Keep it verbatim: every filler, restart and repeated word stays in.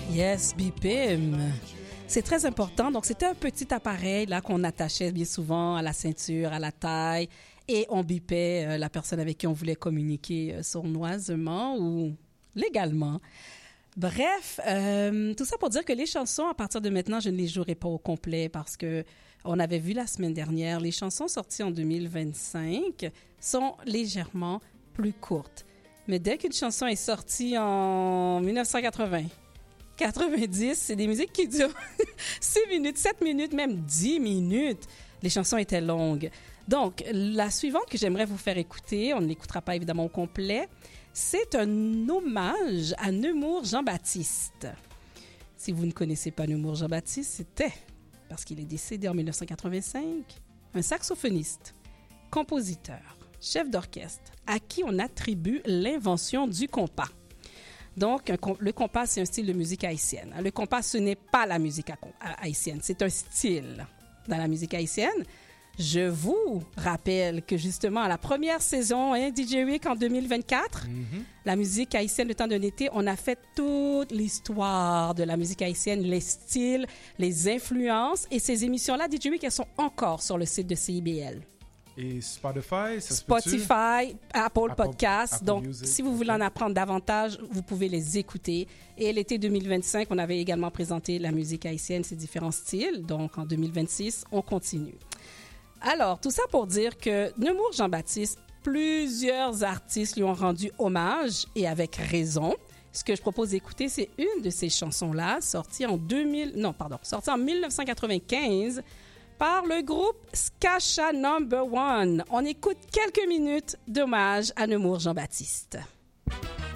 Yes, B P M. C'est très important. Donc, c'était un petit appareil là qu'on attachait bien souvent à la ceinture, à la taille, et on bipait euh, la personne avec qui on voulait communiquer euh, sournoisement ou légalement. Bref, euh, tout ça pour dire que les chansons, à partir de maintenant, je ne les jouerai pas au complet parce que on avait vu la semaine dernière, les chansons sorties en deux mille vingt-cinq sont légèrement plus courtes. Mais dès qu'une chanson est sortie en dix-neuf cent quatre-vingts, quatre-vingt-dix, c'est des musiques qui durent six minutes, sept minutes, même dix minutes. Les chansons étaient longues. Donc, la suivante que j'aimerais vous faire écouter, on ne l'écoutera pas évidemment au complet, c'est un hommage à Nemours Jean-Baptiste. Si vous ne connaissez pas Nemours Jean-Baptiste, c'était parce qu'il est décédé en dix-neuf cent quatre-vingt-cinq, un saxophoniste, compositeur, chef d'orchestre, à qui on attribue l'invention du compas. Donc, un, le compas, c'est un style de musique haïtienne. Le compas, ce n'est pas la musique haïtienne, c'est un style dans la musique haïtienne. Je vous rappelle que justement, à la première saison, hein, D J Rick en deux mille vingt-quatre, mm-hmm. la musique haïtienne, le temps d'un été, on a fait toute l'histoire de la musique haïtienne, les styles, les influences. Et ces émissions-là, D J Rick, elles sont encore sur le site de C I B L. Et Spotify, ça se Spotify, Apple, Apple Podcasts. Apple Donc, Music, si vous voulez okay. en apprendre davantage, vous pouvez les écouter. Et l'été deux mille vingt-cinq, on avait également présenté la musique haïtienne, ses différents styles. Donc, en deux mille vingt-six, on continue. Alors, tout ça pour dire que Nemours Jean-Baptiste, plusieurs artistes lui ont rendu hommage et avec raison. Ce que je propose d'écouter, c'est une de ces chansons-là, sortie en deux mille, non, pardon, sortie en dix-neuf cent quatre-vingt-quinze par le groupe Skacha Number One. On écoute quelques minutes d'hommage à Nemours Jean-Baptiste.